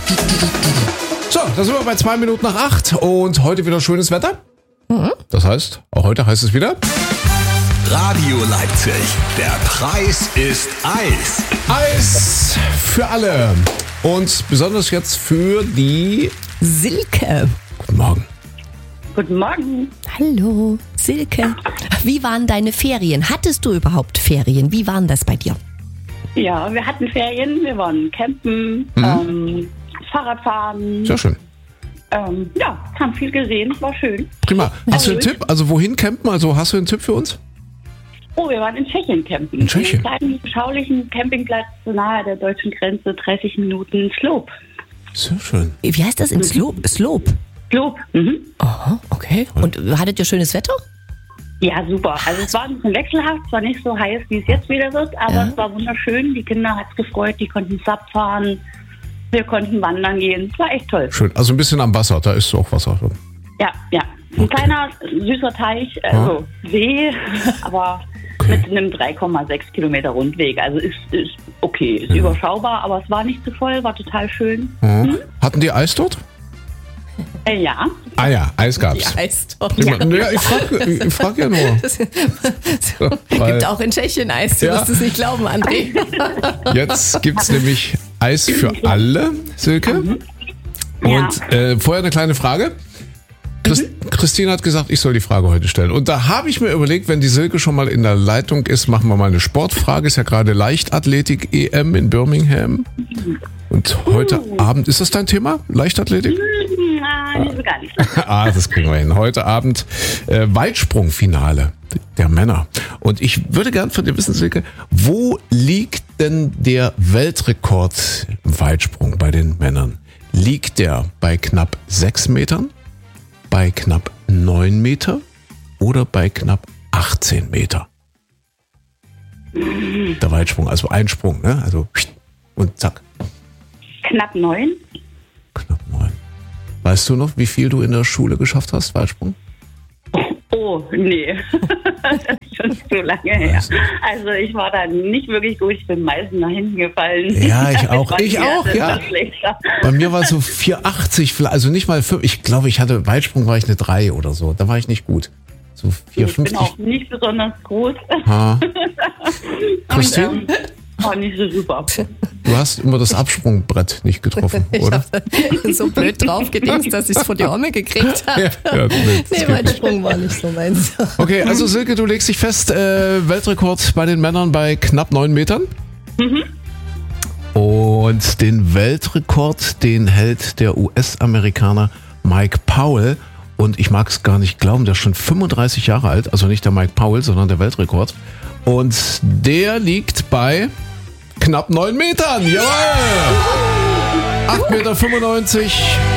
So, da sind wir bei 2 Minuten nach 8 und heute wieder schönes Wetter. Das heißt, auch heute heißt es wieder... Radio Leipzig, der Preis ist Eis. Eis für alle. Und besonders jetzt für die... Silke. Guten Morgen. Guten Morgen. Hallo, Silke. Wie waren deine Ferien? Hattest du überhaupt Ferien? Wie waren das bei dir? Ja, wir hatten Ferien, wir waren campen, Fahrradfahren. Sehr schön. Ja, haben viel gesehen, war schön. Prima. Hast du einen Tipp? Also wohin campen? Also hast du einen Tipp für uns? Oh, wir waren in Tschechien campen. In Tschechien? Einen kleinen, beschaulichen Campingplatz nahe der deutschen Grenze, 30 Minuten Slope. Sehr schön. Wie heißt das? In Slope? Slope, Aha, okay. Und hattet ihr schönes Wetter? Ja, super. Also es war ein bisschen wechselhaft, es war nicht so heiß, wie es jetzt wieder wird, aber es war wunderschön. Die Kinder hat es gefreut, die konnten SUP fahren, wir konnten wandern gehen. Es war echt toll. Schön. Also ein bisschen am Wasser, da ist auch Wasser drin. Ja, ja. Ein kleiner, süßer Teich, also See, aber mit einem 3,6 Kilometer Rundweg. Also ist okay, ist überschaubar, aber es war nicht zu voll, war total schön. Hatten die Eis dort? Ja. Ah ja, Eis gab's. Die Eis doch. Ja, ich frag ja nur. Gibt auch in Tschechien Eis, du wirst es nicht glauben, André. Jetzt gibt's nämlich Eis für alle, Silke. Und vorher eine kleine Frage. Christine hat gesagt, ich soll die Frage heute stellen. Und da habe ich mir überlegt, wenn die Silke schon mal in der Leitung ist, machen wir mal eine Sportfrage. Ist ja gerade Leichtathletik-EM in Birmingham. Und heute Abend, ist das dein Thema? Leichtathletik? Nein, nicht so gar nicht. Das kriegen wir hin. Heute Abend Weitsprungfinale der Männer. Und ich würde gern von dir wissen, Silke, wo liegt denn der Weltrekord im Weitsprung bei den Männern? Liegt der bei knapp 6 Metern? Bei knapp 9 Meter oder bei knapp 18 Meter? Der Weitsprung, also ein Sprung, ne? Also und zack. Knapp 9. Knapp 9. Weißt du noch, wie viel du in der Schule geschafft hast, Weitsprung? Oh, nee. Das ist schon so lange her. Also ich war da nicht wirklich gut. Ich bin meistens nach hinten gefallen. Ja, ich auch. Ja. Schlechter. Bei mir war es so 4,80, also nicht mal 5. Ich glaube, ich hatte Weitsprung, war ich eine 3 oder so. Da war ich nicht gut. So 4,50. Ich bin auch nicht besonders groß. Christine? War nicht so super. Du hast immer das Absprungbrett nicht getroffen, oder? Ich habe so blöd drauf gedingst, dass ich es vor die Arme gekriegt habe. Nee, Weitsprung war nicht so meins. Okay, also Silke, du legst dich fest, Weltrekord bei den Männern bei knapp 9 Metern. Und den Weltrekord, den hält der US-Amerikaner Mike Powell. Und ich mag es gar nicht glauben, der ist schon 35 Jahre alt, also nicht der Mike Powell, sondern der Weltrekord. Und der liegt bei knapp 9 Metern. Jawohl! 8,95 Meter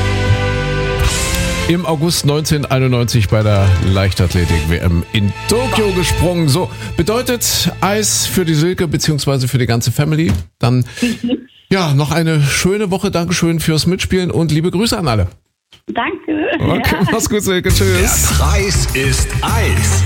im August 1991 bei der Leichtathletik-WM in Tokio gesprungen. So, bedeutet Eis für die Silke bzw. für die ganze Family. Dann ja, noch eine schöne Woche. Dankeschön fürs Mitspielen und liebe Grüße an alle. Danke. Okay, mach's gut, Silke. Tschüss. Der Preis ist Eis.